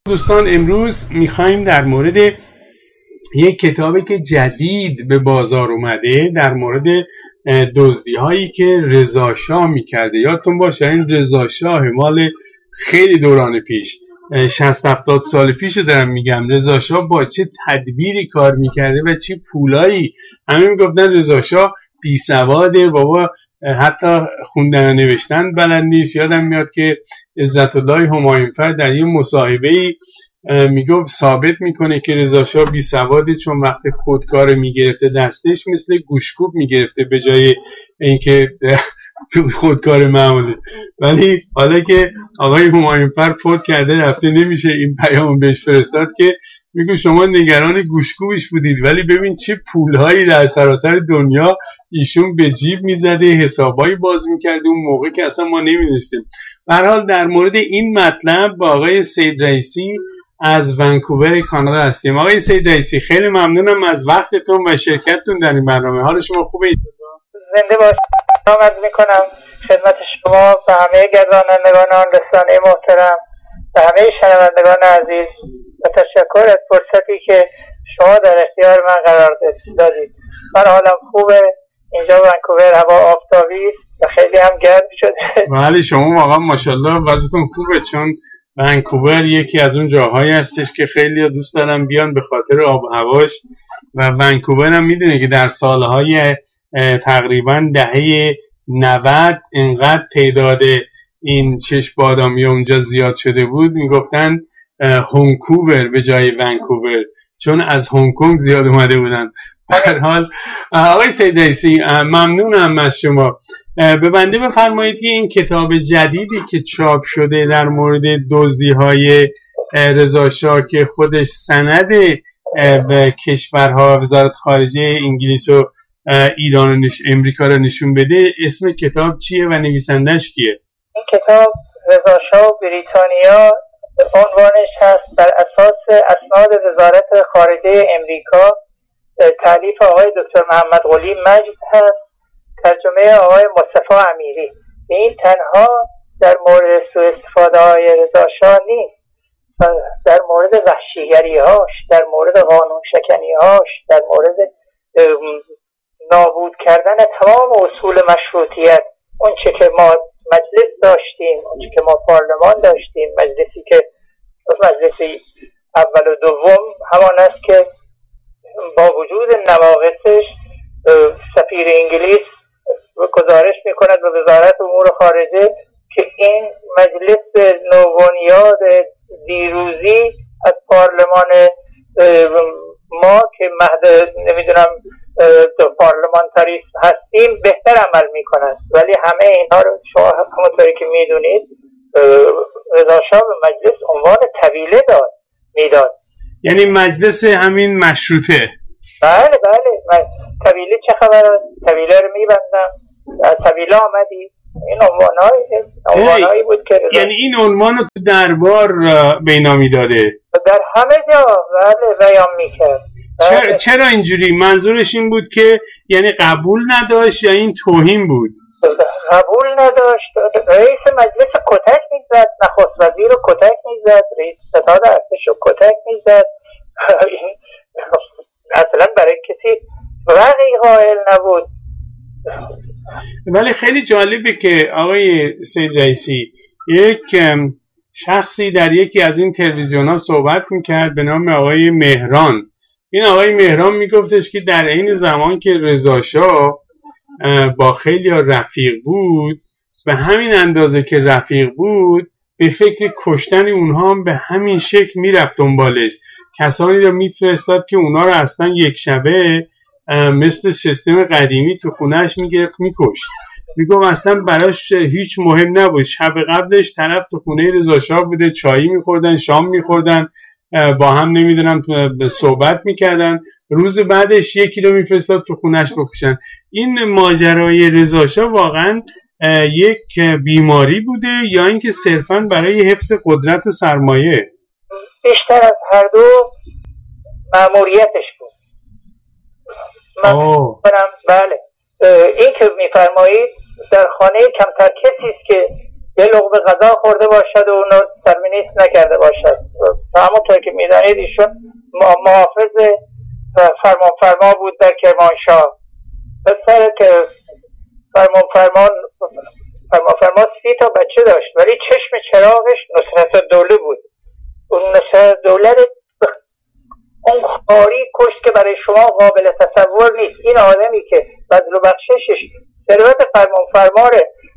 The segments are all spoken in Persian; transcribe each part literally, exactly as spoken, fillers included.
دوستان امروز میخوایم در مورد یک کتابی که جدید به بازار اومده در مورد دزدی هایی که رضا شاه میکرده. یادتون باشه این رضا شاه مال خیلی دوران پیش، شصت هفتاد سال پیش رو دارم میگم. رضا شاه با چه تدبیری کار میکرده و چه پولایی. همه میگفتن رضا شاه بی سواده، بابا حتی خوندن و نوشتن بلد نیست. یادم میاد که عزت الله همایونفر در یه مصاحبه‌ای میگفت ثابت میکنه که رضا شاه بی سواده، چون وقتی خودکار میگرفته دستش مثل گوشکوب میگرفته به جای اینکه خودکار معمولی. ولی حالا که آقای همایونفر فوت کرده رفته، نمیشه این پیام بهش فرستاد که میگه شما نگران گوشکوبش بودید، ولی ببین چه پولهایی در سراسر دنیا ایشون به جیب میزده، حسابایی باز میکرده اون موقع که اصلا ما نمیدونستیم. به هر حال در مورد این مطلب با آقای سید رئیسی از ونکوور کانادا هستیم. آقای سید رئیسی خیلی ممنونم از وقتتون و شرکتتون در این برنامه. حال شما خوبه؟ زنده باشید. سلام میکنم خدمت شما و همه گردانندگان رسانه محترم و همه شنوندگان عزیز و تشکر از فرصتی که شما در اختیار من قرار دادید. من حالم خوبه، اینجا ونکوور هوا آفتابی و خیلی هم گرم شده. بله شما واقعا ماشاءالله وضعتون خوبه، چون ونکوور یکی از اون جاهایی هستش که خیلی دوست دارم بیان به خاطر آب و هواش. و ونکوور هم میدونه که در سالهای تقریبا دهه نود اینقدر تعداد این چشم بادامی اونجا زیاد شده بود، میگفتن هونکوور به جای ونکوور، چون از هنگ کنگ زیاد اومده بودن. به هر حال آقای سید رئیسی ممنونم از شما. به بنده بفرمایید که این کتاب جدیدی که چاپ شده در مورد دزدی‌های رضا شاه که خودش سند به کشورها وزارت خارجه انگلیس و ایران و نش... امریکا رو نشون بده، اسم کتاب چیه و نویسندش کیه؟ این کتاب رضا شاه بریتانیا عنوانش هست، بر اساس اسناد وزارت خارجه امریکا، تالیف آقای دکتر محمد قلی مجد هست، ترجمه آقای مصطفی امیری. این تنها در مورد سوء استفاده های رضا شاه نیست، در مورد وحشیگری هاش، در مورد قانون شکنی هاش، در مورد نابود کردن تمام اصول مشروطیت، اون چه که ما مجلس داشتیم، اون چه که ما پارلمان داشتیم، مجلسی که مجلسی اول و دوم همان است که با وجود نواقصش سفیر انگلیس گزارش میکند به وزارت امور خارجه که این مجلس نوبنیاد دیروزی از پارلمان ما که مهد نمیدونم پارلمانتاریسم هستیم بهتر عمل میکنند. ولی همه اینها رو شما همونطوری که میدونید رضا شاه به مجلس عنوان طویله داد میداد، یعنی مجلس همین مشروطه. بله بله طویله چه خبر است؟ طویله رو میبندم، طویله آمدی. این عنوانهایی عنوانهایی بود که یعنی این عنوان رو تو دربار به اینا میداده، در همه جا بله بیان میکرد. چرا, چرا اینجوری؟ منظورش این بود که یعنی قبول نداشت یا این توهین بود؟ قبول نداشت. رئیس مجلس کتک میزد، نخست وزیر رو کتک میزد، رئیس ستاد ارتش رو کتک میزد. اصلا برای کسی رقی قائل نبود. ولی خیلی جالبه که آقای سید رئیسی یک شخصی در یکی از این تلویزیون ها صحبت میکرد به نام آقای مهران. این آقای مهران میگفتش که در این زمان که رضا شاه با خیلی رفیق بود، به همین اندازه که رفیق بود به فکر کشتن اونها هم به همین شکل میرفت دنبالش. کسانی رو میفرستاد که اونها رو اصلا یک شبه مثل سیستم قدیمی تو خونهش میگرفت میکشت. میگم اصلا براش هیچ مهم نبود. شب قبلش طرف تو خونه رضا شاه بوده، چایی میخوردن، شام میخوردن، با هم نمیدونم صحبت میکردن، روز بعدش یکی رو میفرستاد تو خونهش بکشن. این ماجرای رضا شاه واقعا یک بیماری بوده یا اینکه صرفا برای حفظ قدرت و سرمایه؟ بیشتر از هر دو مأموریتش بود. من کنم بله این که میفرمایید در خانه کمتر کسی است که یه لقمه غذا خورده باشد و اونو ترمینیست نکرده باشد. همونطور که میدانید ایشون محافظ فرمان فرما بود در کرمانشاه. پسر که فرمان فرمان فرمان فرما سی تا بچه داشت، ولی چشم چراغش نصرت دوله بود. اون نصرت دوله اون خاری کشت که برای شما قابل تصور نیست. این آدمی که بذل و بخششش ثروت فرمان فرما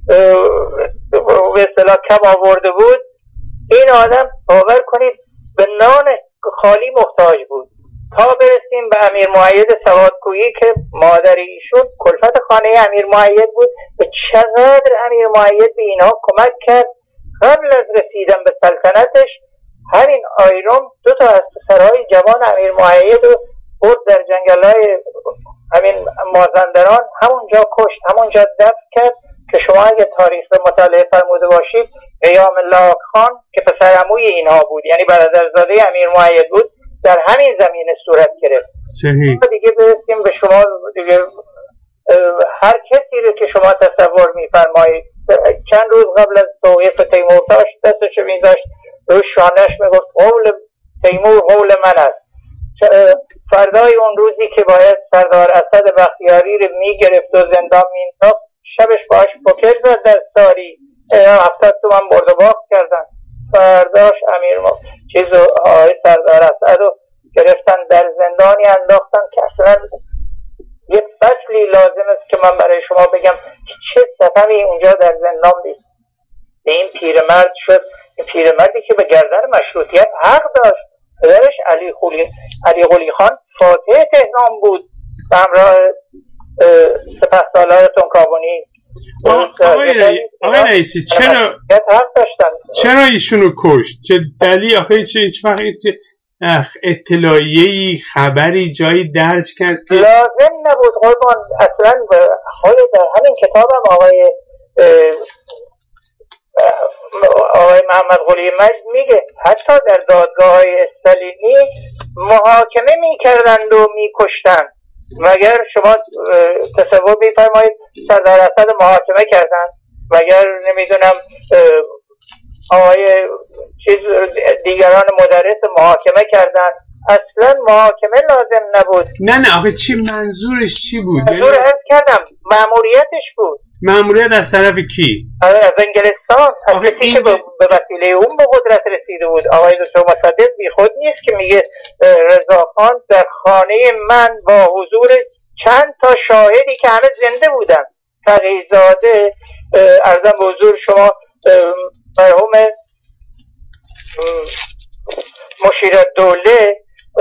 به اصطلاح کم آورده بود، این آدم باور کنید به نان خالی محتاج بود. تا برسیم به امیر مؤید سوادکویی که مادر ایشون کلفت خانه امیر مؤید بود و چقدر امیر مؤید به اینها کمک کرد. قبل از رسیدن به سلطنتش همین آیروم دو تا از پسرهای جوان امیر مؤید رو برد در جنگل‌های همین مازندران، همونجا کشت، همونجا دفن کرد که شما اگه تاریخ مطالعه فرموده باشید قیام الله خان که پسر عموی اینها بود، یعنی برادرزاده امیر مؤید بود، در همین زمینه صورت گرفت. صحیح. دیگه برسیم به شما دیگه هر کسی رو که شما تصور می‌فرمایید چند روز قبل از توقیف تیمورتاش دستش می‌ذاشت روی شانه‌اش میگفت قول تیمور قول من است. فردای اون روزی که باید سردار اسد بختیاری رو میگرفت و زندان مینداخت، شبش باش پوکر زد در ساری، هفتاد تومن برد و باخت کردن. فرداش امیر ما چیز آقای سردار اسد رو گرفتن در زندانی انداختن که اصلا یک فصلی لازم است که من برای شما بگم که چه ستمی اونجا در زندان دید. به این پیرمرد شد، این پیرمردی که به گردن مشروطیت حق داشت. پدرش علی قلی علی قلی خان فاتح تهران بود به همراه سپهسالار تنکابونی. آقای رئیسی چرا چرا ایشونو کشت؟ چه دلیل؟ آخه چه هیچ وقت اطلاعیه‌ای خبری جایی درج کرد که لازم نبود قربان. اصلا خواهی در همین کتابم آقای آقای محمد قلی مجد میگه حتی در دادگاه های استالینی محاکمه میکردند و میکشتند. مگر شما تصور میفرمایید سردار اسد محاکمه کردند؟ مگر نمیدونم آقای چیز دیگران مدرس محاکمه کردند؟ اصلا محاکمه لازم نبود. نه نه آخه چی منظورش چی بود؟ منظور ارز کردم مأموریتش بود. مأموریت از طرف کی؟ از انگلستان، از کسی این... که به وسیله اون به قدرت رسیده بود. آقای دکتر مصدق بی خود نیست که میگه رضاخان در خانه من با حضور چند تا شاهدی که همه زنده بودن، تقی‌زاده، عرضم به حضور شما مرحوم مشیرالدوله،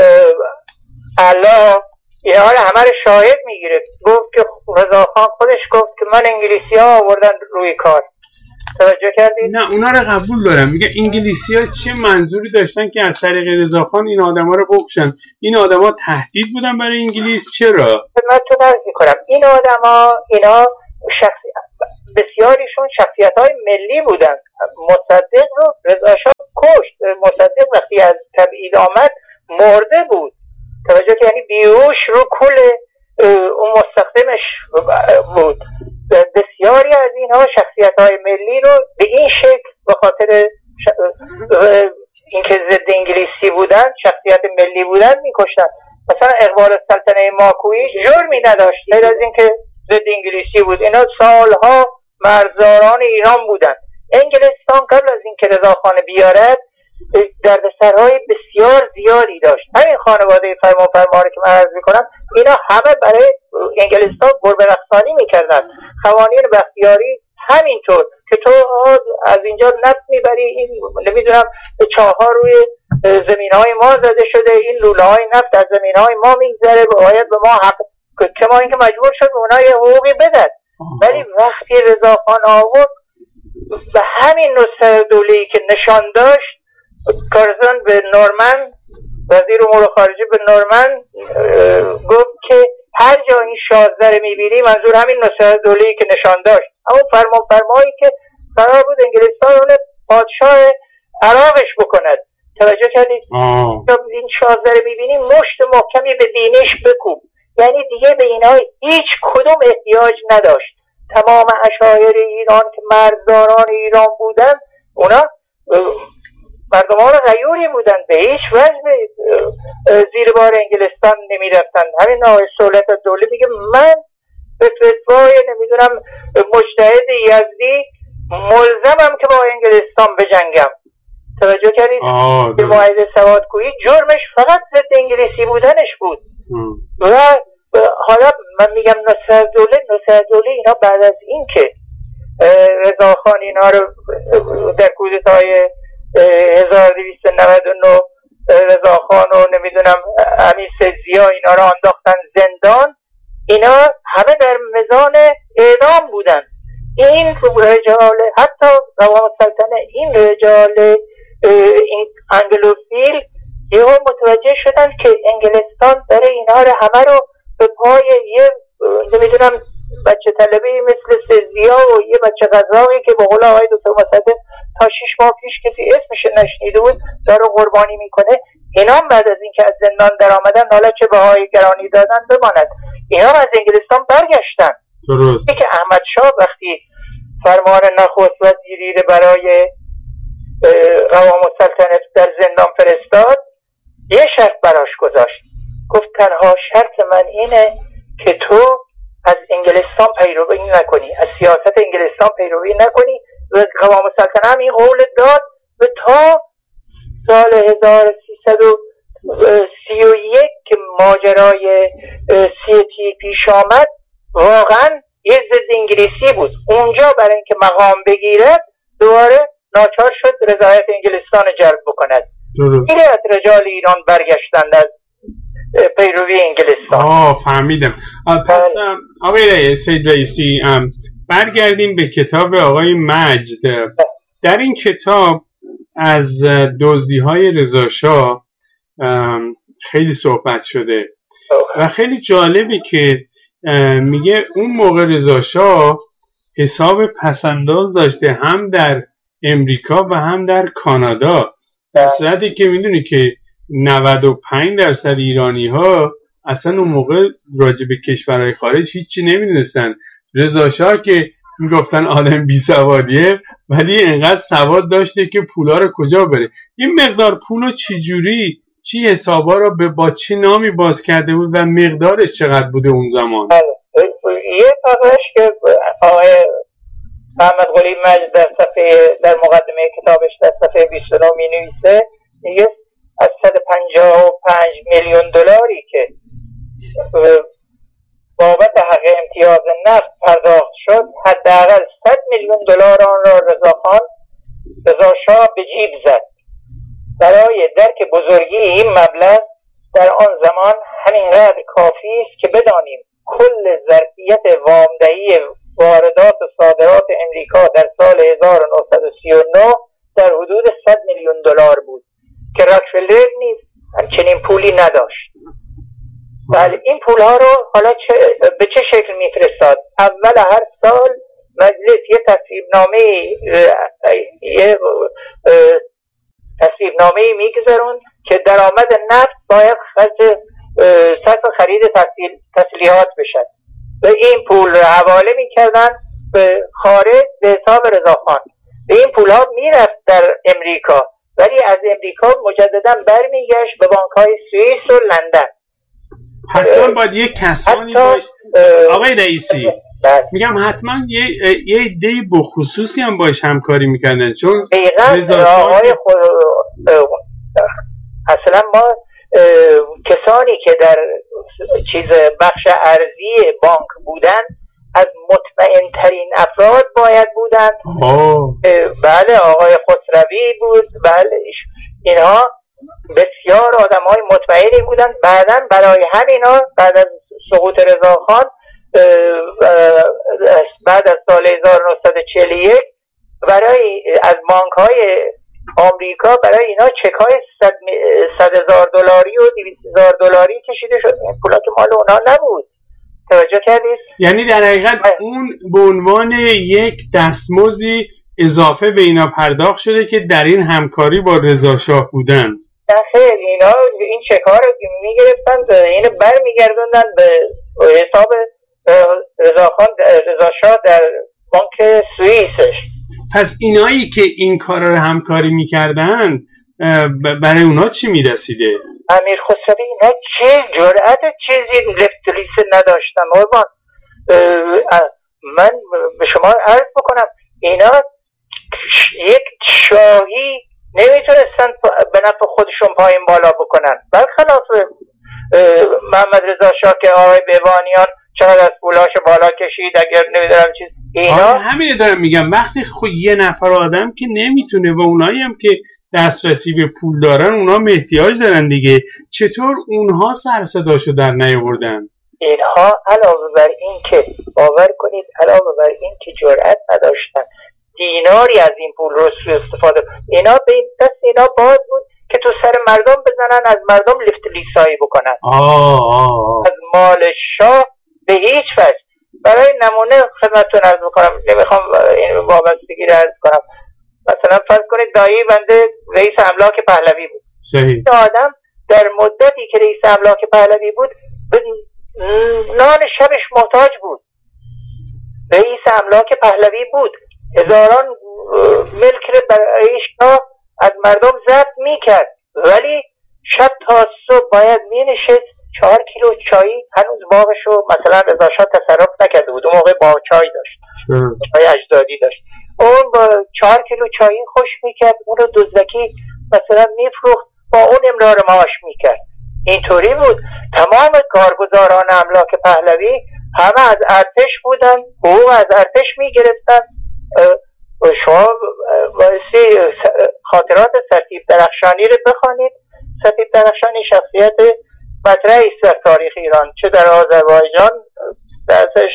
علا، اینا رو همه رو شاهد میگیره. گفت که رضاخان خودش گفت که من انگلیسی ها آوردن روی کار. توجه کردید؟ نه اونا رو قبول دارم. میگه انگلیسی ها چه منظوری داشتن که از طریق رضاخان این آدم ها رو بکشن؟ این آدم ها تهدید بودن برای انگلیس؟ چرا؟ خدمتتون عرض میکنم این آدم ها اینا شخصی بسیاریشون شخصیت های ملی بودن. مصدق رو رضا شاه کشت. مصدق وقتی از تبعید آمد مرده بود. توجه که یعنی بیهوش رو کل اون مستخدمش بود. بسیاری از اینها شخصیت های ملی رو به این شکل به خاطر ش... اینکه ضد انگلیسی بودن، شخصیت ملی بودن میکشتن. مثلا اقبال السلطنه ماکویی جرمی نداشت غیر از اینکه ضد انگلیسی بود. اینا سالها مرزداران ایران بودن. انگلستان قبل از اینکه رضاخان بیارد دردسرهای بسیار زیادی داشت. همین خانواده فرمانفرما رو که من عرض میکنم اینا همه برای انگلستان گربه رقصانی میکردن. قوانین بختیاری همینطور که تو از اینجا نفت میبری، این نمیدونم چاها روی زمین های ما زده شده، این لوله های نفت از زمین های ما میگذره، باید به ما حق که ما اینکه مجبور شد اونا یه حقوقی بدن. ولی وقتی رضاخان آورد به همین نصر دوله‌ای که نشان داشت، کارزن به نورمن وزیر امور خارجه به نورمن گفت که هر جا این شازده رو میبینی، منظور همین نصر دوله‌ای که نشان داشت، همون فرمان فرمایی که قرار بود انگلستان اون پادشاه عراقش بکند. توجه کردید؟ این شازده رو میبینی مشت محکمی به دینش بکوب. یعنی دیگه به اینا هیچ کدوم احتیاج نداشت. تمام اشایر ایران که مرزداران ایران بودن اونا مردمان غیوری بودن، به هیچ وجه زیر بار انگلستان نمی رفتن. همین آقای سهولت دوله میگه من به فتوای نمیدونم مجتهد یزدی ملزمم که با انگلستان بجنگم. توجه کردید؟ به معاهده سوادکویی جرمش فقط ضد انگلیسی بودنش بود. م. و حالا من میگم نصرالدوله نصرالدوله اینا بعد از این که رضاخان اینا رو در کودتای هزار و دویست و نود و نه رضاخان و نمیدونم امیر سید اینا رو انداختن زندان، اینا همه در میزان اعدام بودن. این رجال حتی روان السلطنه این رجال این انگلوفیل یهو متوجه شدن که انگلستان داره اینا رو همه رو به پای یه نمیدونم بچه طلبی مثل سزیا و یه بچه غذایی که به قول آقای دکتر مصدق تا شیش ماه پیش کسی اسمش نشنیده بود داره قربانی میکنه. اینا هم بعد از اینکه از زندان در آمدن، حالا چه بهای گرانی دادن بماند، اینا هم از انگلستان برگشتن. درست که احمد شاه وقتی فرمان نخست وزیری برای قوام السلطنه در زندان فرستاد، یه شرط براش گذاشت، گفت تنها شرط من اینه که تو از انگلستان پیروی نکنی، از سیاست انگلستان پیروی نکنی. و قوام السلطنه هم این قول داد و تا سال هزار و سیصد و سی و یک که ماجرای سیتی پیش آمد واقعا یه ضد انگلیسی بود. اونجا برای اینکه مقام بگیرد دوباره ناچار شد رضایت انگلستان جلب بکند. این از رجال ایران برگشتند از پیروی انگلستان. آه فهمیدم. پس آقای سید رئیسی برگردیم به کتاب آقای مجد. در این کتاب از دزدی‌های رضا شاه خیلی صحبت شده و خیلی جالبی که میگه اون موقع رضا شاه حساب پسنداز داشته هم در امریکا و هم در کانادا، در صورتی که میدونی که نود و پنج درصد ایرانی ها اصلا اون موقع راجع به کشورهای خارج هیچی نمیدونستن. رضا شاه که میگفتن آدم بی سوادیه ولی انقدر سواد داشته که پولا رو کجا بره. این مقدار پولو چی جوری چی حسابا رو به با چه نامی باز کرده بود و مقدارش چقدر بوده اون زمان؟ یه فقرش که آقای محمد قلی مجد در صفحه در مقدمه کتابش در صفحه بیست و نه می نویسه، میگه از صد و پنجاه و پنج میلیون دلاری که بابت حق امتیاز نفت پرداخت شد، حداقل صد میلیون دلار آن را رضاخان رضا شاه به جیب زد. برای درک بزرگی این مبلغ در آن زمان همینقدر کافی است که بدانیم کل ظرفیت وامدهی واردات و صادرات امریکا در سال هزار و نهصد و سی و نه در حدود صد میلیون دلار بود که راکفلر نیز همچنین پولی نداشت. بله این پول ها رو حالا چه به چه شکل میفرستاد؟ اول هر سال مجلس یه تصویب نامه یه تصویب نامه میگذارون که درآمد نفت باید خرج صرف خرید تسلیحات بشد و این پول رو حواله میکردن به خارج به حساب رضاخان. و این پول ها میرفت در امریکا ولی از امریکا مجددا برمیگشت به بانک های سوئیس و لندن. حتما باید یک کسانی باش آقای رئیسی میگم حتما یه یه عده‌ای بخصوصی هم باش همکاری میکردن، چون رضا آقای خود اصلا ما کسانی که در چیز بخش ارزی بانک بودن از مطمئن ترین افراد باید بودن. بله آقای خسروی بود، بله اینها بسیار آدم های مطمئنی بودن. بعداً برای همینا بعد از سقوط رضاخان بعد از سال هزار و نهصد و چهل و یک برای از بانک های آمریکا برای اینا چک های صد هزار دلاری و دویست هزار دلاری کشیده شد. این پولا که مال اونا نبود. توجه کردید؟ یعنی در حقیقت اون به عنوان یک دستمزدی اضافه به اینا پرداخت شده که در این همکاری با رضا شاه بودن. خیلی اینا این چک ها رو میگرفتن اینو بر میگردوندن به حساب رضاخان رضا شاه در بانک سوئیسش. پس اینایی که این کارا رو همکاری میکردن برای اونا چی میرسیده؟ امیر خسروی اینا چه جرأت چیزی لفتلیسه نداشتن. من به شما عرض بکنم اینا یک شاهی نمیتونستن به نفع خودشون پایین بالا بکنن، برخلاف محمد رضا شاه که آقای بیبانیان چقدر از پولاش بالا کشید. اگر نمیدونم چیز اینا همه دارم میگم وقتی خود یه نفر آدم که نمیتونه و اونایی هم که دسترسی به پول دارن اونا احتیاج دارن دیگه، چطور اونها سر صداشو در نیاوردن؟ اینها علاوه بر این که باور کنید علاوه بر این که جرأت نداشتن دیناری از این پول رو سوء استفاده، اینا به این دست اینا باید بود که تو سر مردم بزنن، از مردم لیفت لیسایی بکنن. آه آه. از مال شاه به هیچ وجه. برای نمونه خدمتتون عرض بکنم، نمیخوام این وابستگی رو عرض کنم، مثلا فرض کنید دایی بنده رئیس املاک پهلوی بود. صحیح. این آدم در مدتی که رئیس املاک پهلوی بود به نان شبش محتاج بود. رئیس املاک پهلوی بود، هزاران ملک رو برای شاه از مردم ضبط میکرد، ولی شب تا صبح باید مینشست چهار کیلو چایی، هنوز باغشو مثلا رضا شاه تصرف نکرده بود، اون موقع باغ چای داشت، چای اجدادی داشت، اون با چهار کیلو چایی خوش میکرد، اون رو دزدکی مثلا میفروخت، با اون امرار معاش میکرد. اینطوری بود. تمام کارگزاران املاک پهلوی همه از ارتش بودن، حقوق از ارتش میگرفتن. شما بایستی خاطرات سرتیپ درخشانی رو بخوانید. سرتیپ درخشانی شخصیت مطرحی است در تاریخ ایران، چه در آذربایجان درسش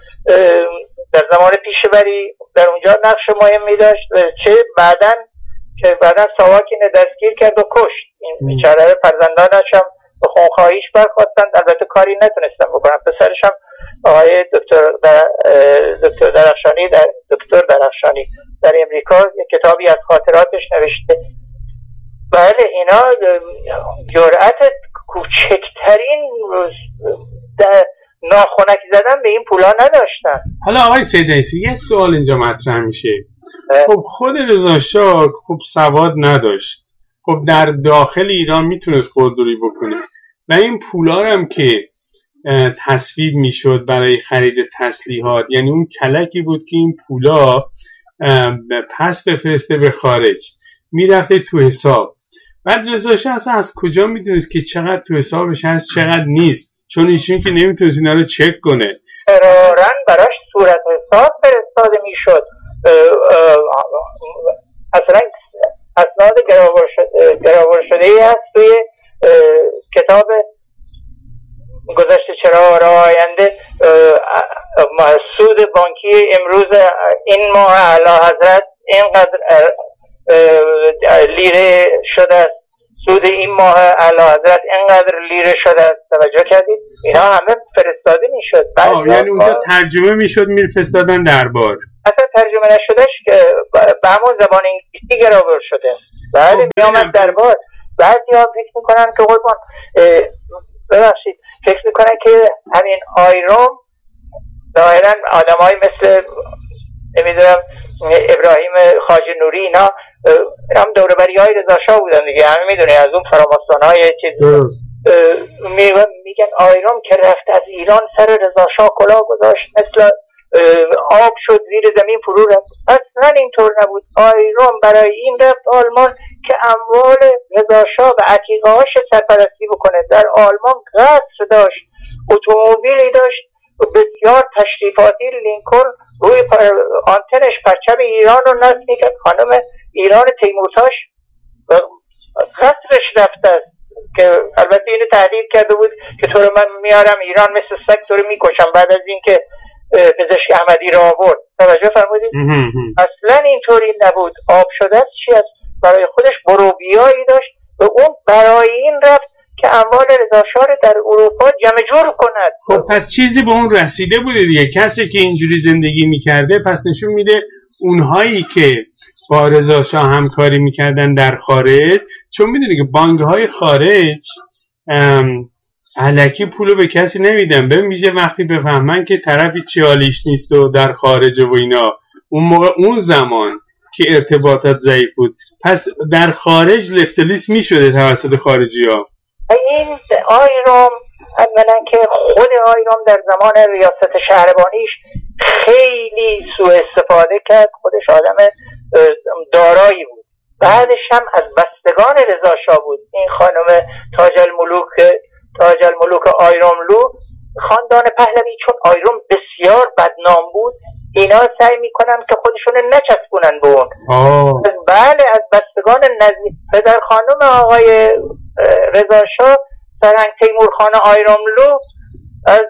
در زمان پیشوری در اونجا نقش مهمی داشت، چه بعدن که بعدن ساواکین دستگیر کرد و کشت. این بیچاره فرزندانش هم به خونخواهیش برخواستن، البته کاری نتونستن بکنن. پسرش هم آقای دکتر در دکتر درخشانی در دکتر درخشانی در امریکا یک کتابی از خاطراتش نوشته. بله اینا جرأت کوچکترین ناخنک زدن به این پولا نداشتن. حالا آقای سید رئیسی یه سوال اینجا مطرح میشه. خب خود رضا شاه خب سواد نداشت، خب در داخل ایران میتونست قلدری بکنه و این پولا هم که تصویب میشد برای خرید تسلیحات، یعنی اون کلکی بود که این پولا پس بفرسته به خارج، میرفته تو حساب. بعد رضا شاه اصلا از کجا میدونست که چقدر تو حسابش هست چقدر نیست؟ چون ایشون که نمیتونست اینا رو چک کنه. قرارن براش صورت حساب فرستاده میشد. اصلا اسناد گراور شده ای هست توی کتاب گذشته چرا را آینده، سود بانکی امروز این ماه اعلی حضرت اینقدر لیره شده است، سود این ماه اعلی حضرت اینقدر لیره شده است. توجه کردید؟ اینا همه فرستاده میشد. یعنی اونجا ترجمه میشد میفرستادن دربار. اصلا ترجمه نشدهش که به همون زبان انگلیسی گراور شده. بله میامد دربار. بعضی ها فکر میکنن که قربان ببخشید فکر میکنن که همین آیروم ظاهرا آدم های مثل نمیدونم ابراهیم خواجه نوری اینا هم دوربری های رضا شاه بودن دیگه، همه میدونه از اون فراماسون های چیز میگن آیروم که رفت از ایران سر رضا شاه کلاه گذاشت، مثل آب شد زیر زمین فرو رفت. اصلا اینطور نبود. آیروم برای این رفت آلمان که اموال رضا شاه و عتیقه هاش سرپرستی بکنه. در آلمان قصر داشت، اتومبیلی داشت بسیار تشریفاتی، لینکلن روی پر... آنتنش پرچم ایران رو نصب میکرد. خانم ایران تیمورتاش قصرش رفته است که البته اینو تهدید کرده بود که تو رو من میارم ایران مثل سگ تو رو میکشم بعد از اینکه پزشک احمدی رو آورد. توجه فرمودید؟ اصلا اینطوری نبود. آب شده است چی است؟ برای خودش بروبیایی داشت و اون برای این رفت که اموال رضا شاه در اروپا جمع جور کند. خب پس چیزی به اون رسیده بوده دیگه. کسی که اینجوری زندگی میکرده پس نشون میده اونهایی که با رضا شاه همکاری میکردن در خارج، چون میدونی که بانک‌های خارج الکی پولو به کسی نمیدن، به ویژه وقتی بفهمن که طرفی چی حالیش نیست و در خارج و اینا، اون موقع اون زمان که ارتباطات ضعیف بود، پس در خارج لفتلیس می شده توسط خارجی ها. این آیرام اولا که خود آیرام در زمان ریاست شهربانیش خیلی سوء استفاده کرد، خودش آدم دارایی بود. بعدش هم از بستگان رضا شاه بود. این خانم تاج الملوک تاج الملوک آیراملو، خاندان پهلوی، چون آیرام بسیار بدنام بود، اینا سعی میکنن که خودشون نچسبونن به اون. بله، از بستگان نزدیک پدر خانم آقای رضا شاه سرهنگ تیمور خان آیراملو از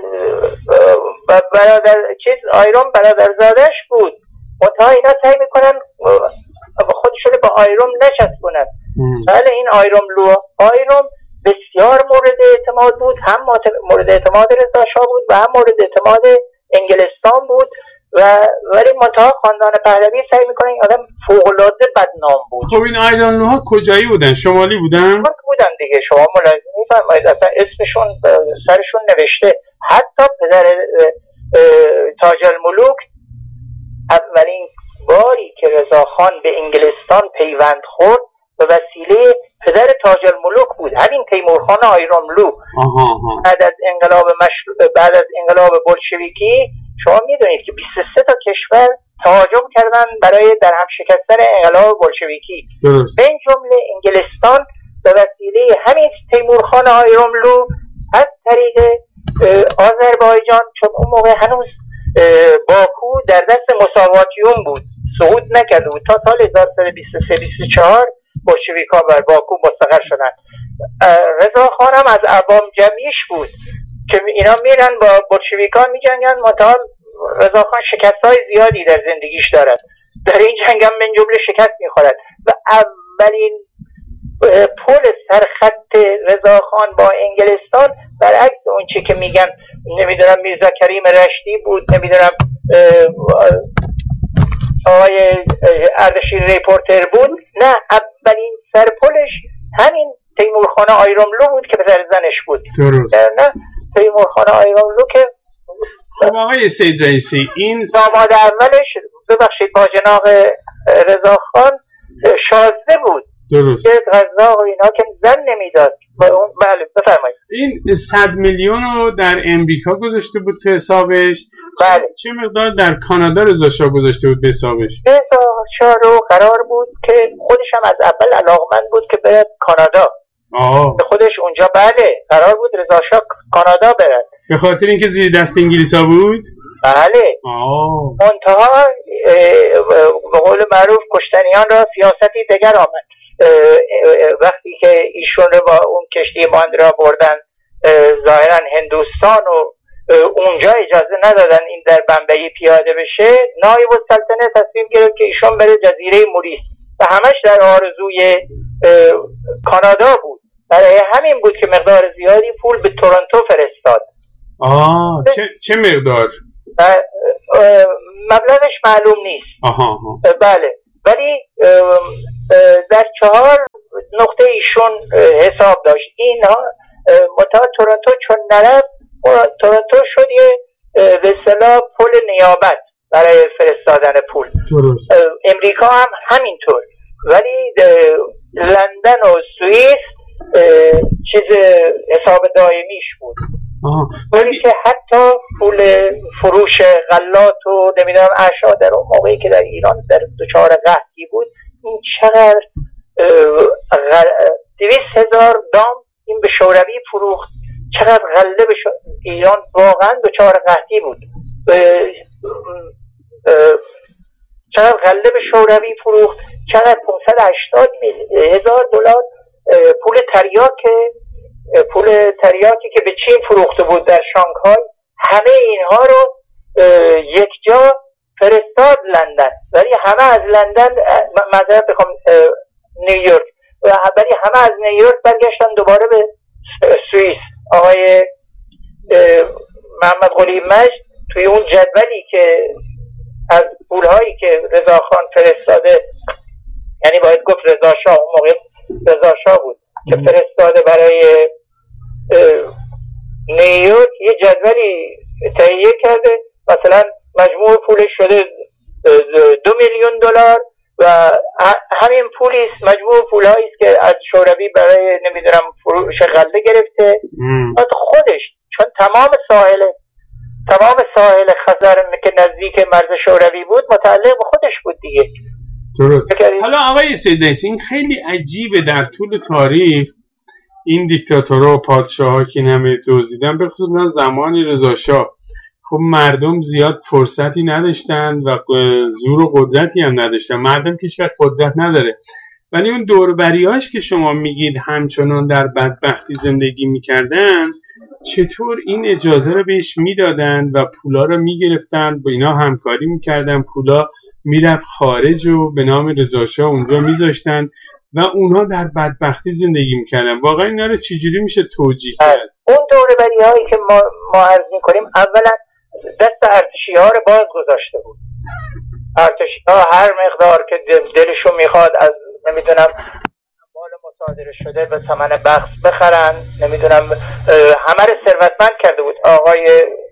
برادر چیز آیرام برادرزادش بود. منتها اینا سعی میکنن خودشون با آیرام نچسبونن. بله، این آیراملو آیرام بسیار مورد اعتماد بود، هم مورد اعتماد رضا شاه بود و هم مورد اعتماد انگلستان بود، و ولی منتها خاندان پهلوی سعی میکنن این آدم فوق‌العاده بدنام بود. خب این آیراملوها کجایی بودن؟ شمالی بودن؟ بودن دیگه، شما ملاحظه می‌فرمایید اصلا اسمشون سرشون نوشته. حتی پدر تاج الملوک اولین باری که رضاخان به انگلستان پیوند خورد به وسیله پدر تاج الملوک بود، همین تیمورخان آیراملو. بعد از انقلاب مشروع بعد از انقلاب بولشویکی شما میدونید که بیست و سه تا کشور تهاجم کردن برای در هم شکستن انقلاب بولشویکی، به این جمله انگلستان به وسیله همین تیمورخان آیراملو از طریق آذربایجان، چون اون موقع هنوز باکو در دست مساواتیون بود، صعود نکرده بود تا سال هزار و سیصد و بیست و سه بیست و چهار بولشویک‌ها بر باکو مستقر شدن. رضا خان هم از اعوام جمعیش بود که اینا میرن با بولشویک‌ها میجنگن، منتها رضا خان شکست‌های زیادی در زندگیش دارد، در این جنگ هم من جمله شکست میخورد و اولین پل سرخط رضا خان با انگلستان برعکس اون چی که میگن نمیدونم میرزا کریم رشدی بود، نمیدونم آقای اردشیر ریپورتر بود، نه، اولین سرپلش همین تیمورخان آیراملو بود که پدر زنش بود. درست. نه تیمورخان آیراملو که خب آقای سید رئیسی این داماد اولش ببخشید باجناق رضا خان شازده بود. درست. که غذا و اینا که زن نمیداد. بله بفرمایید. این صد میلیون رو در امریکا گذاشته بود تو حسابش. بله. چه مقدار در کانادا رضا شاه گذاشته بود به حسابش؟ رضا شاه رو قرار بود که خودش هم از اول علاقمند بود که بره کانادا. آه. خودش اونجا بله قرار بود رضا شاه کانادا بره. به خاطر اینکه زیر دست انگلیسا بود؟ بله. آه. منتها به قول معروف کشتنیان را سیاستی دگر آمد. وقتی که ایشون رو با اون کشتی ماندرا بردن ظاهرا هندوستان و اونجا اجازه ندادن این در بمبئی پیاده بشه، نایب السلطنه تصمیم گرفت که ایشون بره جزیره موریس و همش در آرزوی کانادا بود. برای همین بود که مقدار زیادی پول به تورنتو فرستاد. آه چه, چه مقدار؟ مبلغش معلوم نیست. آها آها. بله، ولی در چهار نقطه ایشون حساب داشت. اینها منتها تورنتو چون نرفت، تورنتو شد یه به اصطلاح پل نیابت برای فرستادن پول. درست. امریکا هم همینطور، ولی لندن و سوئیس چیز حساب دائمیش بود. ولی که حتی پول فروش غلات و نمیدونم اشیا در اون موقعی که در ایران در دچار قحطی بود، این چقدر دویست هزار دام این به شوروی فروخت، چقدر غله به ایران واقعا دچار قحطی بود، چقدر غله به شوروی فروخت، چقدر پانصد و هشتاد هزار دلار پول تریاک پول تریاکی که به چین فروخته بود در شانگهای، همه اینها رو یک جا فرستاد لندن، ولی همه از لندن معذرت بخوام نیویورک، ولی همه از نیویورک برگشتن دوباره به سوئیس. آقای محمد قلی مجد توی اون جدولی که از پولهایی که رضا خان فرستاده، یعنی باید گفت رضا شاه، اون موقع رضا شاه بود که فرستاده برای نیویورک، یه جدولی تهیه کرده، مثلا مجموع پولش شده دو میلیون دلار و همین پولی است، مجموع پولایی است که از شوروی برای نمیدونم فروش غله گرفته. بعد خودش چون تمام ساحل تمام ساحل خزر که نزدیک مرز شوروی بود متعلق به خودش بود دیگه. درست. حالا آقای سیدنسی این خیلی عجیبه، در طول تاریخ این دیکتاتورها و پادشاه‌ها که همه دزدیدن، به خصوص من زمان رضا شاه، خب مردم زیاد فرصتی نداشتن و زور و قدرتی هم نداشتن. مردم که هیچ قدرت نداره، ولی اون دوربریاش که شما میگید همچنان در بدبختی زندگی میکردن، چطور این اجازه رو بهش میدادن و پولا رو میگرفتن، با اینا همکاری میکردن، پولا میرفت خارج و به نام رضا شاه اونجا میذاشتن و اونها در بدبختی زندگی میکردن. واقعا اینا رو چجوری میشه توجیه کرد؟ اون دوربری‌هایی که ما ما عرض میکنیم اولا دست ارتشی‌ها رو باز گذاشته بود. ارتشی‌ها هر مقدار که دلشون میخواد از نمیدونم مال مصادره شده به ثمن بخس بخرن، نمیدونم همه رو ثروتمند کرده بود. آقای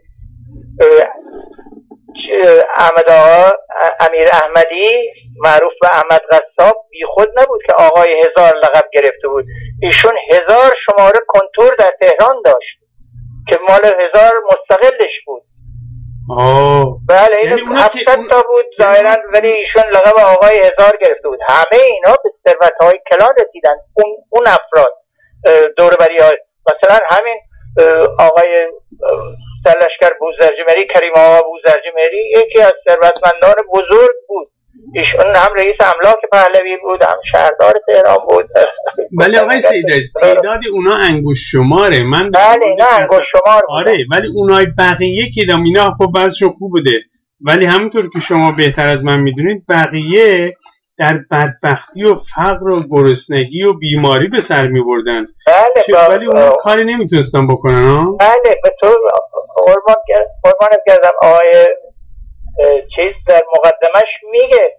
احمد آقا امیر احمدی معروف به احمد قصاب بی خود نبود که آقای هزار لقب گرفته بود. ایشون هزار شماره کنتور در تهران داشت که مال هزار مستقلش بود. آه. بله این هفتاد تا بود ظاهرا، ولی ایشون لقب آقای هزار گرفته بود. همه اینا به ثروت‌های کلان رسیدن. اون اون افراد دوربری‌ها، مثلا همین آقای سرلشکر بوزرجمهری، کریم آقا بوزرجمهری یکی از ثروتمندان بزرگ بود. ایشون هم رئیس املاک پهلوی بود، هم شهردار تهران بود. ولی آقای سیدعزیز تعداد اونا انگوش شماره. من بله اینا انگوش شمار بود. آره ولی اونای بقیه که دام اینا خب بعضشون خوب بوده، ولی همونطور که شما بهتر از من میدونید بقیه در بدبختی و فقر و گرسنگی و بیماری به سر میبردن. بله ولی اونا کاری نمیتونستن بکنن ها؟ بله به طور قربانت کردم. آقای چیز در مقدمش میگه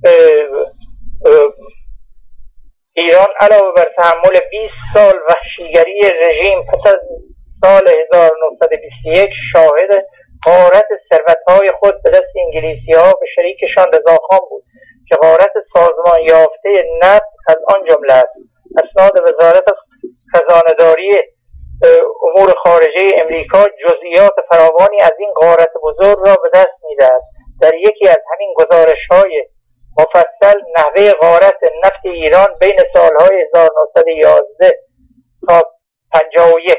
ایران علاوه بر تحمل بیست سال وحشیگری رژیم پس از سال هزار و نهصد و بیست و یک شاهد غارت ثروت‌های خود به دست انگلیسی‌ها به شریکشان رضاخان بود که غارت سازمان یافته نفت از آن جمله است. اسناد وزارت خزانه‌داری امور خارجه امریکا جزئیات فراوانی از این غارت بزرگ را به دست می‌دهد. در یکی از همین گزارش‌های مفصل نحوه غارت نفت ایران بین سال‌های هزار و نهصد و یازده تا پنجاه و یک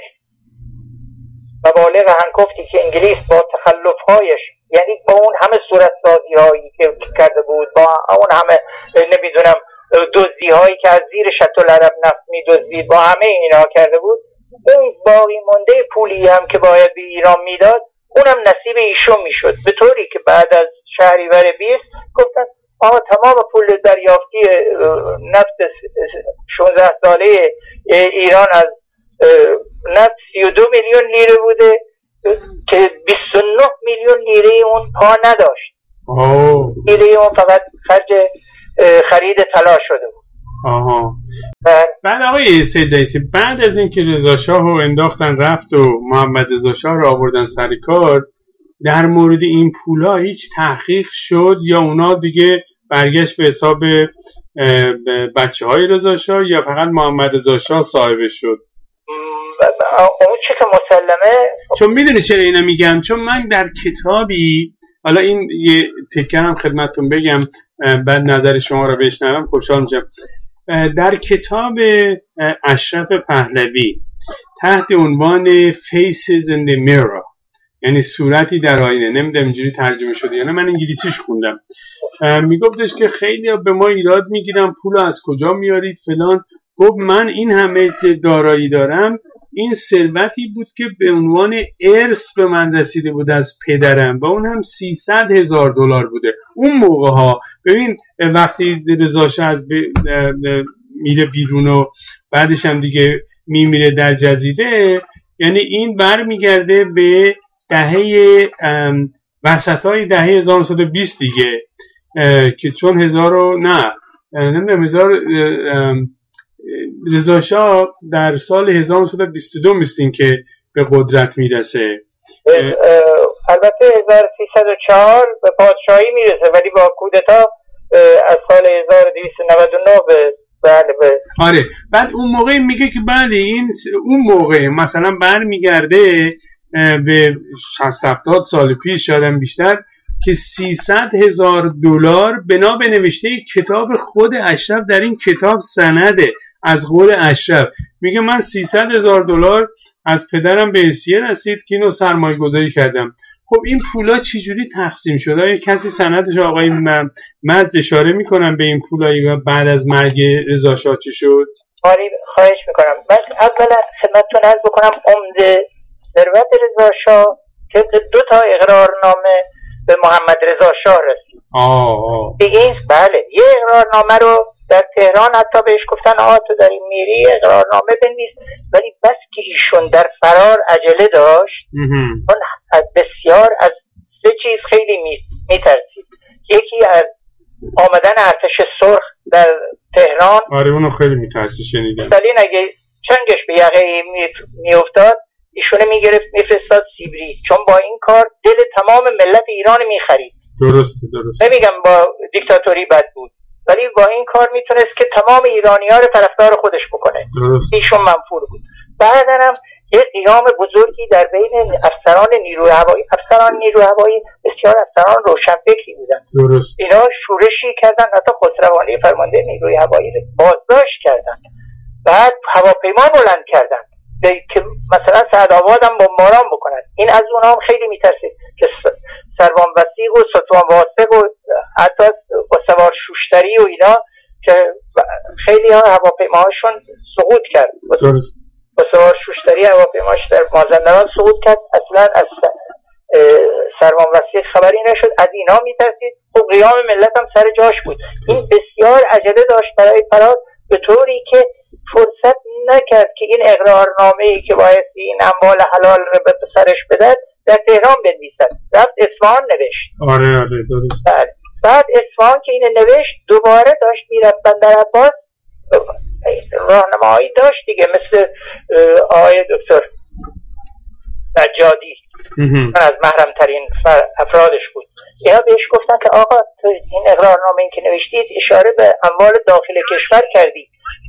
مبالغ هنگفتی که انگلیس با تخلف‌هایش، یعنی با اون همه صورتسازی‌هایی که کرده بود، با اون همه نمیدونم دزدی‌هایی که از زیر شط‌العرب نفت می‌دزدید، با همه اینا کرده بود، اون باقی مونده پولی هم که باید به ایران میداد اونم نصیب ایشون میشد، به طوری که بعد از شهریور بیست گفتن آقا تمام پول دریافتی نفت شانزده ساله ایران از نفت سی و دو میلیون لیره بوده که بیست و نه میلیون لیره اون پا نداشت. لیره اون فقط خرج خرید طلا شده بود. آها. بعد آقای سیدعزیز بعد از اینکه رضا شاه رو انداختن رفت و محمد رضا شاه رو آوردن سر کار، در مورد این پولا هیچ تحقیق شد یا اونا دیگه برگشت به حساب بچه های رضا شاه یا فقط محمد رضا شاه صاحبش شد؟ اون چی که مسلمه، چون میدونی چرا اینو میگم، چون من در کتابی، حالا این یه تکرم خدمتتون بگم بعد نظر شما رو بشنوم خوشحال میشم، در کتاب اشرف پهلوی تحت عنوان Faces in the Mirror، یعنی صورتی در آینه، نمیدونم اینجوری ترجمه شده یا نه، من انگلیسیش خوندم، میگفتش که خیلی به ما ایراد میگیرن پول از کجا میارید فلان. گفت من این همه دارایی دارم، این ثروتی بود که به عنوان ارث به من رسیده بود از پدرم و اون هم سیصد هزار دلار بوده اون موقع ها. ببین وقتی رضا شاه از میره بیرون و بعدش هم دیگه میمیره در جزیره، یعنی این بر میگرده به دهه وسطای دهه هزار و نهصد و بیست دیگه، که چون هزار و نه نمیدونم هزار رضا شاه در سال هزار و نهصد و بیست و دو میستین که به قدرت میرسه. البته هزار و سیصد و چهار به پادشاهی میرسه، ولی با کودتا از سال هزار و دویست و نود و نه به بله به آره. بعد اون موقع میگه که بله این اون موقع مثلا برمیگرده به شصت هفتاد سال پیش شاید بیشتر که سیصد هزار دلار بنا به نوشته کتاب خود اشرف در این کتاب سنده از قول اشرف. میگه من سیصد هزار دلار از پدرم به ارثیه رسید که اینو سرمایه گذاری کردم. خب این پولا چجوری تقسیم شده؟ آیا کسی سندش آقای مجد اشاره میکنم به این پولایی بعد از مرگ رضا شاه چی شد؟ آره خواهش میکنم. من اولا خدمتتون عرض بکنم عمده ثروت رضا شاه که دو تا اقرارنامه به محمد رضا شاه رسید. آه دیگه بله یه اقرارنامه رو در تهران حتی بهش گفتن آه تو در این میری اقرارنامه بنویس، ولی بس که ایشون در فرار عجله داشت اون از بسیار از سه چیز خیلی میترسید. یکی از آمدن ارتش سرخ در تهران. آره اونو خیلی میترسی شنیدم. مثلا اگه چنگش به یقه میافتاد ایشونه میگرفت میفرستاد سیبری، چون با این کار دل تمام ملت ایران میخرید. درسته درسته. نمیگم با دیکتاتوری بد بود، ولی با این کار میتونست که تمام ایرانی‌ها رو طرفدار خودش بکنه. درست. ایشون منفور بود. بعداً هم یه قیام بزرگی در بین افسران نیروی هوایی، افسران نیروی هوایی بسیار افسران روشنفکری بودن. درست. اینا شورشی کردن، حتی خسروانی فرمانده نیروی هوایی رو بازداشت کردن. بعد هواپیما بلند کردن که مثلا سعدآباد هم بمباران بکنن. این از اونها هم خیلی میترسید که سروان وثیق و ستوان واسق و حتی با سوار شوشتری و اینا که خیلی ها هواپیماهاشون سقوط کرد. با سوار شوشتری هواپیماش در مازندران سقوط کرد. اصلا از سروان وثیق خبری نشد. از اینا میترسید. خب قیام ملت هم سر جاش بود. این بسیار عجله داشت برای فرار، به طوری که فرصت نکرد که این اقرارنامه‌ای که باید این اموال حلال رو به سرش بدهد در تهران بنویسد. رفت اصفهان نوشت. آره آره درست. بله. بعد اصفهان که این نوشت دوباره داشت میرفت بندرعباس، راهنمایی داشت دیگه، مثل آقای دکتر نجادی من از محرم ترین افرادش بود. اینا بهش گفتن که آقا تو این اقرارنامه‌ای که نوشتید اشاره به اموال داخل کشور کردی،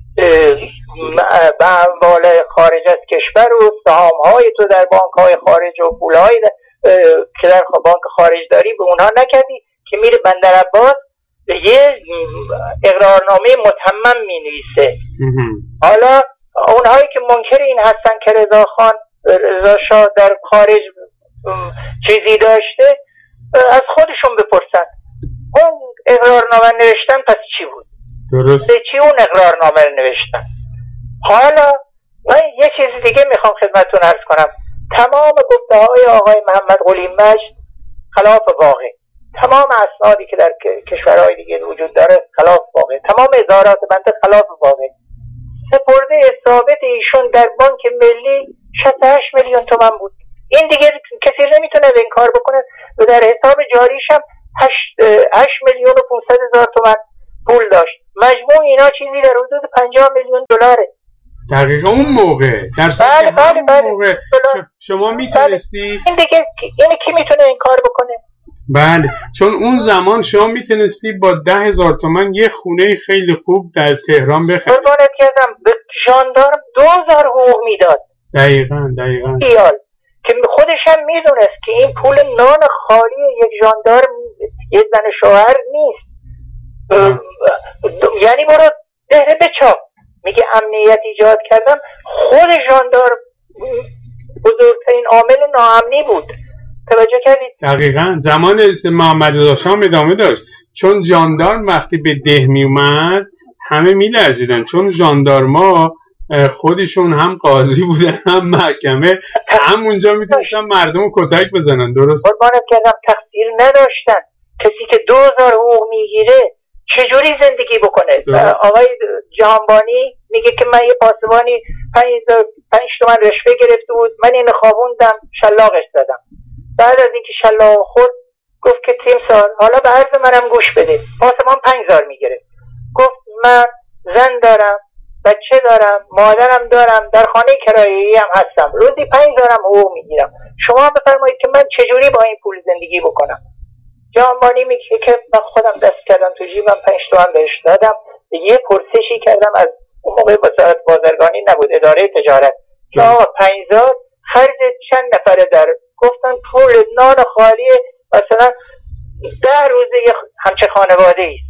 به اموال خارج از کشور و سهام‌های تو در بانک‌های خارج و پول‌های که در بانک خارج داری به اونها نکردی، که میره بندرعباس یه اقرارنامه متمم می‌نویسه. حالا اونهایی که منکر این هستن که رضا خان رضا شاه در خارج چیزی داشته از خودشون بپرسن اون اقرارنامه نوشتن پس چی بود؟ درست. چی اون اقرارنامه رو نوشتن؟ حالا من یه چیز دیگه میخوام خدمتتون عرض کنم. تمام گفته های آقای محمد قلی مجد خلاف واقع، تمام اسنادی که در کشورهای دیگه وجود داره خلاف واقع، تمام ادارات بنده خلاف واقع. سپرده ثابت ایشون در بانک ملی شصت و هشت میلیون تومان بود. این دیگه کسی نمیتونه این کار بکنه. و در حساب جاریش هم هشت میلیون و پانصد هزار تومان پول داشت. مجموع اینا چیزی در حدود پنجاه میلیون دلاره. دقیقا اون موقع در بله بله بله موقع شما میتونستی این دیگه یعنی کی میتونه این کار بکنه؟ بله، چون اون زمان شما میتونستی با ده هزار تومن یه خونه خیلی خوب در تهران بخری. قربانت کردم به ژاندارم دو هزار حقوق میداد. دقیقاً دقیقاً ایال که خودش هم میدونست که این پول نان خالی یک ژاندارم یک زن شوهر نیست. یعنی برو دهره بچاپ. میگه امنیت ایجاد کردم. خود ژاندارم بزرگترین عامل ناامنی بود. توجه کردید؟ دقیقاً زمان محمد رضا شاه ادامه داشت، چون ژاندارم وقتی به ده می اومد همه میلرزیدن، چون ژاندارما خودشون هم قاضی بودن هم محکمه، همونجا میتونستن مردم رو کتک بزنن. درست. قربانت کردم تقصیر نداشتن. کسی که دو هزار حقوق میگیره چجوری زندگی بکنه؟ آقای جهانبانی میگه که من یه پاسبانی پنج تومن رشوه گرفته بود، من اینو خوابوندم شلاقش زدم. بعد از اینکه شلاق خورد گفت که تیم سال حالا به عرض منم گوش بده. پاسبان پنج هزار میگیره. گفت من زن دارم، بچه دارم، مادرم دارم، در خانه کرایه‌ای هم هستم، روزی پنج هزارم حقوق میگیرم. شما بفرمایید که من چجوری با این پول زندگی بکنم؟ جهانبانی میگه که من خودم دست کردم تو جیبم، پنج تومن بهش دادم. یه پرسشی کردم از اون موقع وزارت بازرگانی نبود، اداره تجارت، که آقا پنج هزار خرج چند نفره داره؟ گفتن پول نان خالی مثلا ده روزه همچه خانواده ای.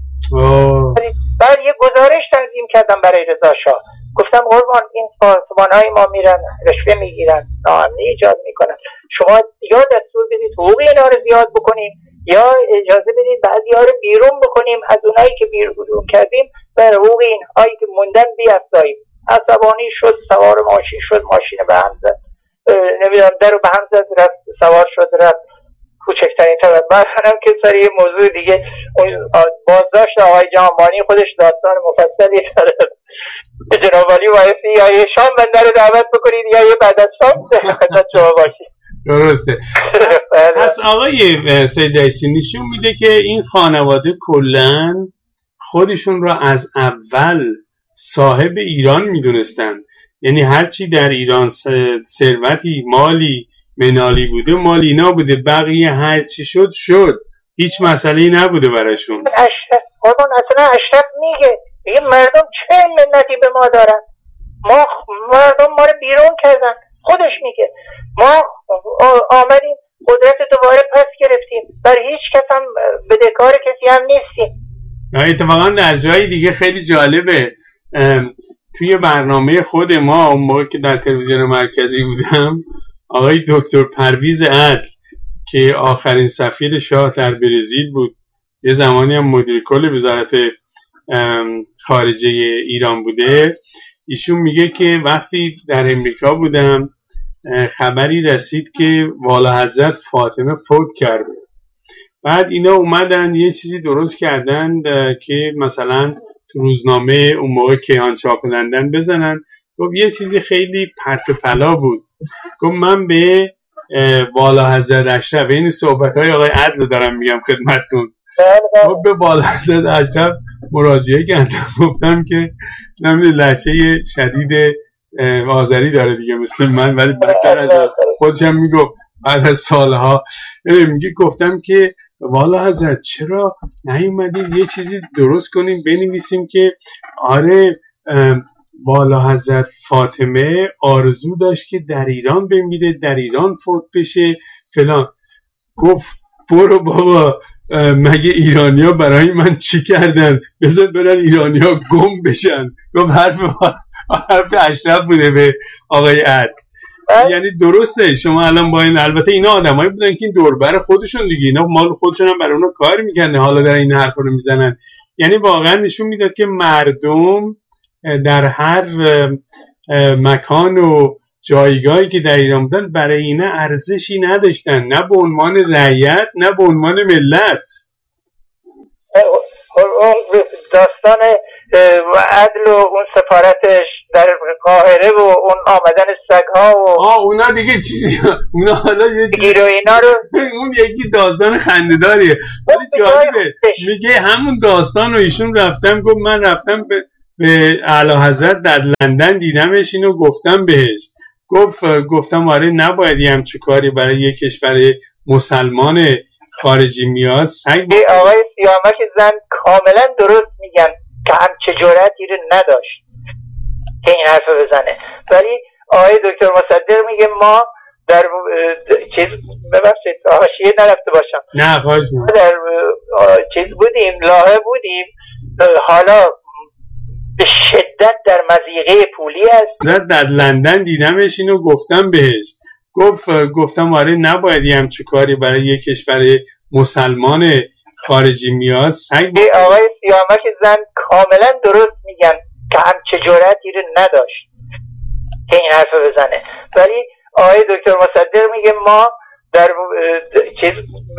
بعد یه گزارش تنظیم کردم برای رضا شاه، گفتم قربان این پاسبان های ما میرن رشوه میگیرن، ناامنی ایجاد میکنن، شما یا دستور بدید حقوق اینا رو زیاد بکنیم یا اجازه بدید بعضی ها رو بیرون بکنیم، از اونایی که بیرون کردیم بر حقوق این هایی که موندن بیافزاییم. عصبانی شد، سوار ماشین شد، ماشین به هم زد، نمیدونم در رو به هم زد، رفت سوار شد رفت. کوچکترین طبعا برحنم که سر یه موضوع دیگه بازداشت آقای جهانبانی خودش داستان مفصلی داره. جناب عالی بایستی یا یه شام بنده رو دعوت بکنید یا یه بعد از شام خدمت شما باشید. درسته. پس آقای سید عیسی نشون میده که این خانواده کلن خودشون را از اول صاحب ایران میدونستن، یعنی هرچی در ایران ثروتی مالی منالی بوده مال اینا بوده، بقیه هر چی شد شد، هیچ مسئله‌ای نبوده براشون. اشرف قربان اصلا اشرف میگه این مردم چه منتی به ما دارن، ما مردم ما رو بیرون کردن. خودش میگه ما آمدیم قدرت دوباره پس گرفتیم، بر هیچ کس هم بدهکار کسی هم نیستیم. اتفاقا در جای دیگه خیلی جالبه، توی برنامه خود ما اون موقع که در تلویزیون مرکزی بودم، آقای دکتر پرویز عدل که آخرین سفیر شاه در برزیل بود، یه زمانی هم مدیر کل وزارت خارجه ایران بوده، ایشون میگه که وقتی در امریکا بودم خبری رسید که والا حضرت فاطمه فوت کرده. بعد اینا اومدن یه چیزی درست کردن که مثلا تو روزنامه اون موقع کیهان چاپ لندن بزنن. گفت یه چیزی خیلی پرت و پلا بود، گفت من به والا حضرت اشرف، این صحبت های آقای عدل دارم میگم خدمتتون، گفت به والا حضرت اشرف مراجعه کردم، گفتم که نمیدونم لهجه شدید آذری داره دیگه مثل من، ولی بدتر از خودشم میگفت بعد از سالها میگه گفتم که والا حضرت چرا نیومدید یه چیزی درست کنیم بنویسیم که آره والا حضرت فاطمه آرزو داشت که در ایران بمیره، در ایران فوت بشه فلان. گفت برو بابا، مگه ایرانیا برای من چی کردن؟ بذار برن ایرانیا گم بشن. گفت حرف حرف اشرف بوده به آقای عدل. یعنی درسته شما الان با این، البته اینا آدمایی بودن که این دوربر خودشون دیگه، اینا مال خودشون هم برای اونا کار میکنه، حالا در این حرفا رو میزنن. یعنی واقعا نشون میداد که مردم در هر مکان و جایگاهی که در ایران بودن برای اینا ارزشی نداشتن، نه به عنوان رعیت نه به عنوان ملت. داستان عدل و اون سفارتش در قاهره و اون آمدن سگ‌ها و آه اونا دیگه چیزی، اونا حالا یه چیزی رو اینا رو اون یکی داستان خنده‌داریه، ولی جالبه میگه همون داستان رو ایشون رفتم، گفت من رفتم به به اعلی حضرت در لندن دیدمش، اینو گفتم بهش، گفت گفتم آره نباید یه همچه کاری برای یک کشور مسلمان خارجی میاد. سگ آقای سیامک زن کاملا درست میگن که همچه جرأتی رو نداشت که این حرف بزنه، ولی آقای دکتر مصدق میگه ما در چیز ببخشید حاشیه نرفته باشم، نه خواهش می‌کنم، در چیز بودیم لاهه بودیم، حالا به شدت در مضیقه پولی است. در لندن دیدمش، اینو گفتم بهش، گفت گفتم آره نباید یه همچه کاری برای یک کشور مسلمان خارجی میاد. سگ آقای سیامک زن کاملا درست میگن که همچه جرأتی رو نداشت که این حرف بزنه، ولی آقای دکتر مصدق میگه ما در چیز